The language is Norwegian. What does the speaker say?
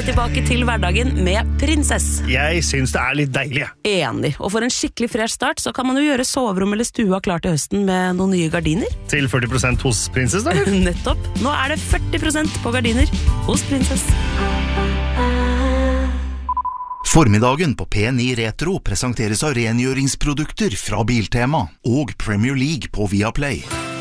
det tilbake til hverdagen med Prinsess. Jeg synes det litt deilig. Enig, og for en skikkelig fresh start så kan man jo gjøre soverom eller stua klar til høsten med noen nye gardiner. Til 40% hos Prinsess, da? Nettopp. Nå det 40% på gardiner hos Prinsess. Formiddagen på P9 Retro presenteres av rengjøringsprodukter fra Biltema og Premier League på Viaplay.